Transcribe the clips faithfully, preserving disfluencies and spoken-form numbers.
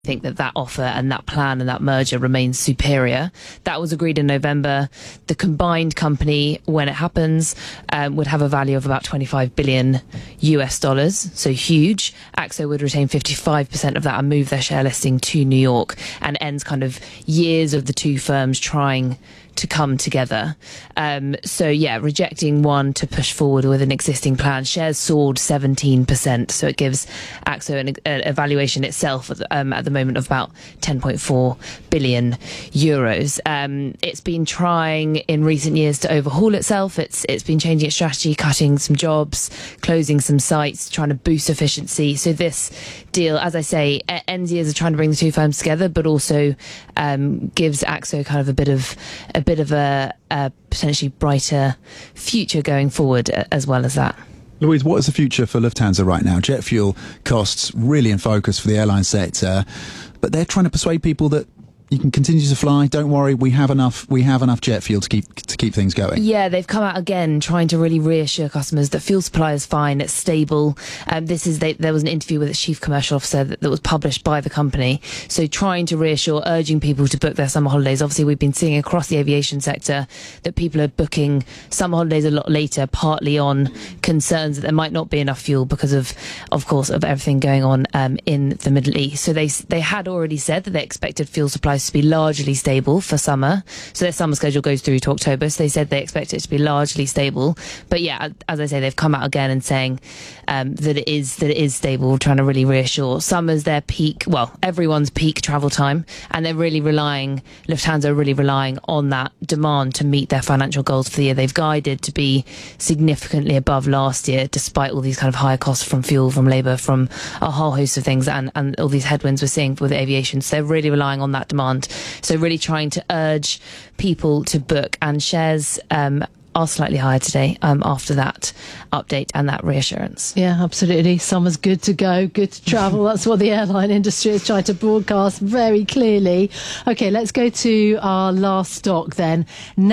think that that offer and that plan and that merger remains superior. That was agreed in November. The combined company, when it happens, um, would have a value of about twenty-five billion U S dollars, so huge. Axo would retain fifty-five percent of that and move their share listing to New York, and ends kind of years of the two firms trying to come together. Um, so yeah, rejecting one to push forward with an existing plan. Shares soared seventeen percent, so it gives Axo an a valuation itself at the, um, at the moment of about ten point four billion euros. Um, it's been trying in recent years to overhaul itself. It's it's been changing its strategy, cutting some jobs, closing some sites, trying to boost efficiency. So this deal, as I say, ends years of trying to bring the two firms together, but also um, gives Axo kind of a bit of a bit of a, a potentially brighter future going forward as well as that. Louise, what is the future for Lufthansa right now? Jet fuel costs really in focus for the airline sector, but they're trying to persuade people that you can continue to fly. Don't worry, we have enough. We have enough jet fuel to keep to keep things going. Yeah, they've come out again trying to really reassure customers that fuel supply is fine. It's stable. Um, this is they, there was an interview with its chief commercial officer that, that was published by the company. So trying to reassure, urging people to book their summer holidays. Obviously, we've been seeing across the aviation sector that people are booking summer holidays a lot later, partly on concerns that there might not be enough fuel because of, of course, of everything going on um, in the Middle East. So they they had already said that they expected fuel supplies to be largely stable for summer. So their summer schedule goes through to October. So they said they expect it to be largely stable. But yeah, as I say, they've come out again and saying um, that it is that it is stable, trying to really reassure. Summer's their peak, well, everyone's peak travel time, and they're really relying, Lufthansa are really relying on that demand to meet their financial goals for the year. They've guided to be significantly above last year, despite all these kind of higher costs from fuel, from labour, from a whole host of things, and, and all these headwinds we're seeing with aviation. So they're really relying on that demand. So really trying to urge people to book, and shares um, are slightly higher today um, after that update and that reassurance. Yeah, absolutely. Summer's good to go, good to travel. That's what the airline industry is trying to broadcast very clearly. Okay, let's go to our last stock then.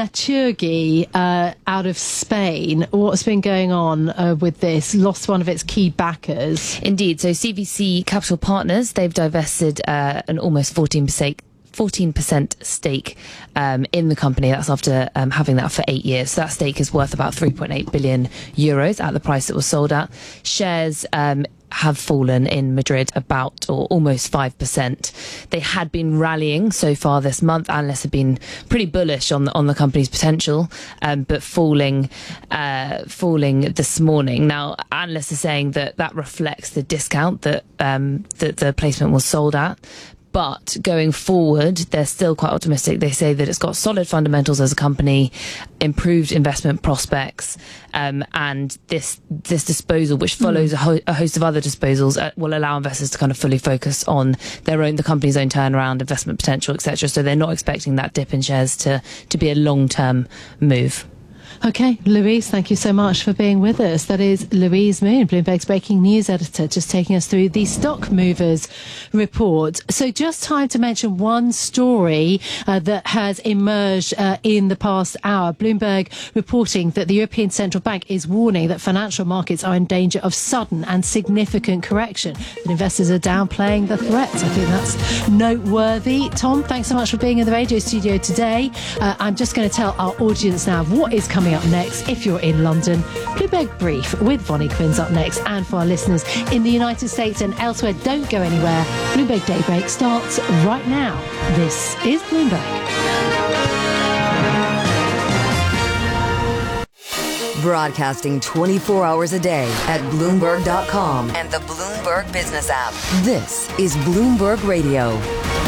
Naturgy, uh, out of Spain. What's been going on uh, with this? Lost one of its key backers. Indeed. So C V C Capital Partners, they've divested uh, an almost fourteen percent fourteen percent stake um, in the company. That's after um, having that for eight years. So that stake is worth about three point eight billion euros at the price it was sold at. Shares um, have fallen in Madrid about or almost five percent. They had been rallying so far this month. Analysts have been pretty bullish on the, on the company's potential, um, but falling uh, falling this morning. Now, analysts are saying that that reflects the discount that um, that the placement was sold at. But going forward, they're still quite optimistic. They say that it's got solid fundamentals as a company, improved investment prospects, um, and this this disposal, which follows mm. a, ho- a host of other disposals, uh, will allow investors to kind of fully focus on their own, the company's own turnaround, investment potential, et cetera. So they're not expecting that dip in shares to to be a long-term move. Okay, Louise, thank you so much for being with us. That is Louise Moon, Bloomberg's breaking news editor, just taking us through the Stock Movers report. So just time to mention one story uh, that has emerged uh, in the past hour. Bloomberg reporting that the European Central Bank is warning that financial markets are in danger of sudden and significant correction. That investors are downplaying the threats. I think that's noteworthy. Tom, thanks so much for being in the radio studio today. Uh, I'm just going to tell our audience now what is coming up next. If you're in London, Bloomberg Brief with Vonnie Quinn's up next. And for our listeners in the United States and elsewhere, don't go anywhere. Bloomberg Daybreak starts right now. This is Bloomberg. Broadcasting twenty-four hours a day at Bloomberg dot com and the Bloomberg Business app. This is Bloomberg Radio.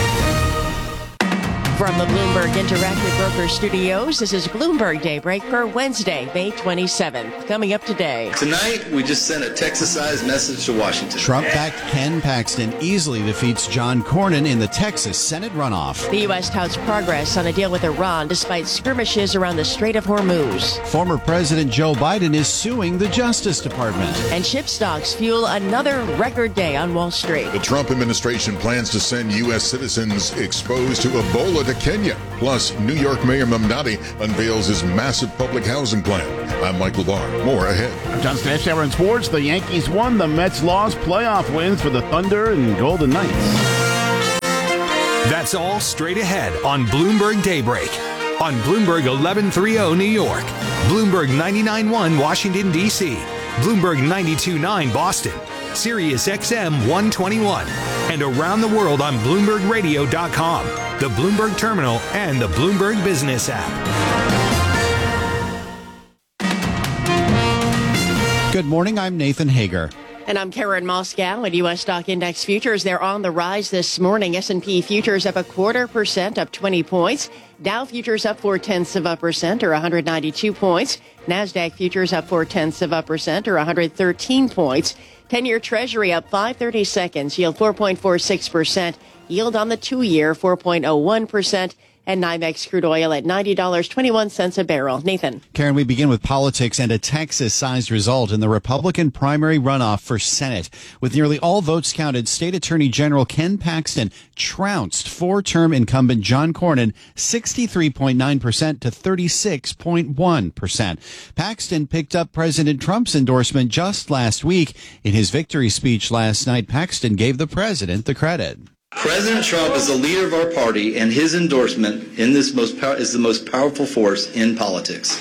From the Bloomberg Interactive Broker Studios, this is Bloomberg Daybreak for Wednesday, May twenty-seventh. Coming up today. Tonight, we just sent a Texas-sized message to Washington. Trump-backed Ken Paxton easily defeats John Cornyn in the Texas Senate runoff. The U S touts progress on a deal with Iran despite skirmishes around the Strait of Hormuz. Former President Joe Biden is suing the Justice Department. And chip stocks fuel another record day on Wall Street. The Trump administration plans to send U S citizens exposed to Ebola to Kenya. Plus, New York Mayor Mamdani unveils his massive public housing plan. I'm Michael Barr. More ahead. I'm John Stashower in sports. The Yankees won. The Mets lost. Playoff wins for the Thunder and Golden Knights. That's all straight ahead on Bloomberg Daybreak. On Bloomberg eleven thirty New York, Bloomberg ninety-nine point one Washington, D C, Bloomberg ninety-two point nine Boston, Sirius X M one twenty-one, and around the world on Bloomberg Radio dot com, the Bloomberg Terminal, and the Bloomberg Business app. Good morning, I'm Nathan Hager. And I'm Karen Moscow. And U S stock index futures, they're on the rise this morning. S and P futures up a quarter percent, up twenty points. Dow futures up four tenths of a percent, or one hundred ninety-two points. NASDAQ futures up four tenths of a percent, or one hundred thirteen points. ten-year Treasury up five thirty-seconds, yield four point four six percent. Yield on the two-year four point oh one percent. And NYMEX crude oil at ninety dollars and twenty-one cents a barrel. Nathan. Karen, we begin with politics and a Texas-sized result in the Republican primary runoff for Senate. With nearly all votes counted, State Attorney General Ken Paxton trounced four-term incumbent John Cornyn sixty-three point nine percent to thirty-six point one percent. Paxton picked up President Trump's endorsement just last week. In his victory speech last night, Paxton gave the president the credit. President Trump is the leader of our party, and his endorsement in this most pow- is the most powerful force in politics.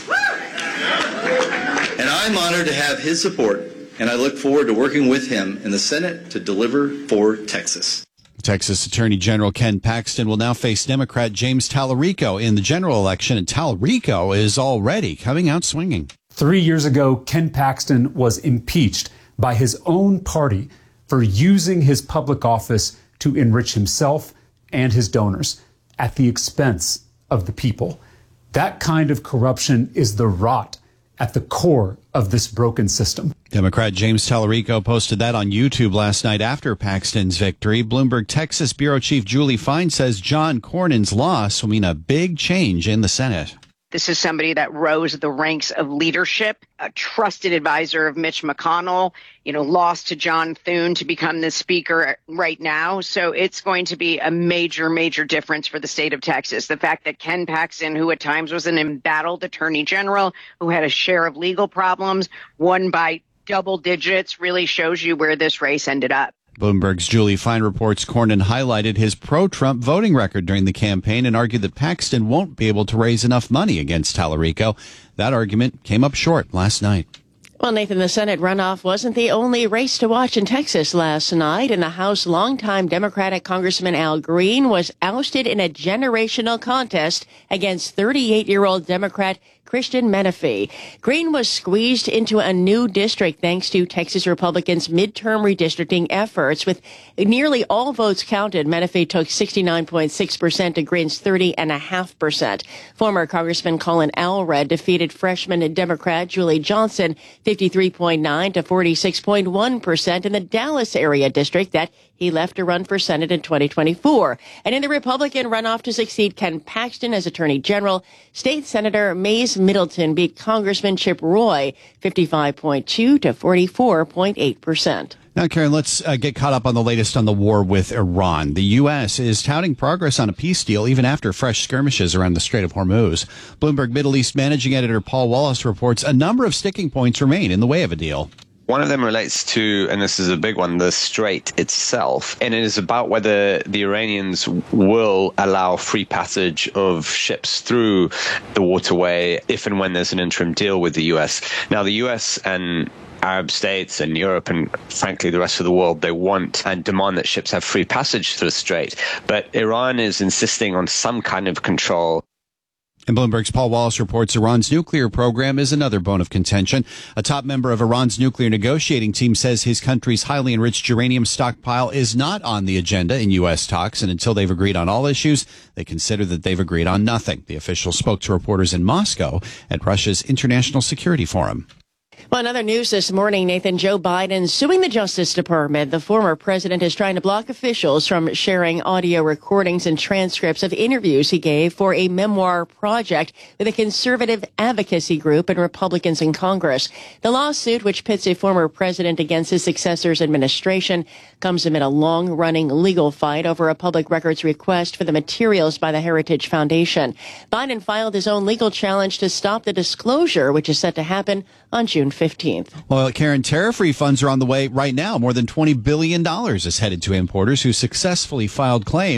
And I'm honored to have his support, and I look forward to working with him in the Senate to deliver for Texas. Texas Attorney General Ken Paxton will now face Democrat James Tallarico in the general election, and Tallarico is already coming out swinging. Three years ago, Ken Paxton was impeached by his own party for using his public office to enrich himself and his donors at the expense of the people. That kind of corruption is the rot at the core of this broken system. Democrat James Tallarico posted that on YouTube last night after Paxton's victory. Bloomberg Texas Bureau Chief Julie Fine says John Cornyn's loss will mean a big change in the Senate. This is somebody that rose the ranks of leadership, a trusted advisor of Mitch McConnell, you know, lost to John Thune to become the speaker right now. So it's going to be a major, major difference for the state of Texas. The fact that Ken Paxton, who at times was an embattled attorney general, who had a share of legal problems, won by double digits, really shows you where this race ended up. Bloomberg's Julie Fine reports Cornyn highlighted his pro-Trump voting record during the campaign and argued that Paxton won't be able to raise enough money against Tallarico. That argument came up short last night. Well, Nathan, the Senate runoff wasn't the only race to watch in Texas last night. In the House, longtime Democratic Congressman Al Green was ousted in a generational contest against thirty-eight-year-old Democrat Christian Menefee. Green was squeezed into a new district thanks to Texas Republicans' midterm redistricting efforts. With nearly all votes counted, Menefee took sixty-nine point six percent to Green's thirty point five percent. Former Congressman Colin Allred defeated freshman Democrat Julie Johnson fifty-three point nine to forty-six point one percent in the Dallas area district that he left to run for Senate in twenty twenty-four. And in the Republican runoff to succeed Ken Paxton as Attorney General, State Senator Mays Middleton beat Congressman Chip Roy fifty-five point two to forty-four point eight percent. Now, Karen, let's uh, get caught up on the latest on the war with Iran. The U S is touting progress on a peace deal even after fresh skirmishes around the Strait of Hormuz. Bloomberg Middle East managing editor Paul Wallace reports a number of sticking points remain in the way of a deal. One of them relates to, and this is a big one, the strait itself. And it is about whether the Iranians will allow free passage of ships through the waterway if and when there's an interim deal with the U S. Now, the U S and Arab states and Europe and, frankly, the rest of the world, they want and demand that ships have free passage through the strait. But Iran is insisting on some kind of control. And Bloomberg's Paul Wallace reports Iran's nuclear program is another bone of contention. A top member of Iran's nuclear negotiating team says his country's highly enriched uranium stockpile is not on the agenda in U S talks, and until they've agreed on all issues, they consider that they've agreed on nothing. The official spoke to reporters in Moscow at Russia's International Security Forum. Well, in other news this morning, Nathan, Joe Biden suing the Justice Department. The former president is trying to block officials from sharing audio recordings and transcripts of interviews he gave for a memoir project with a conservative advocacy group and Republicans in Congress. The lawsuit, which pits a former president against his successor's administration, comes amid a long-running legal fight over a public records request for the materials by the Heritage Foundation. Biden filed his own legal challenge to stop the disclosure, which is set to happen on June fifteenth. Well, Karen, tariff refunds are on the way right now. More than twenty billion dollars is headed to importers who successfully filed claims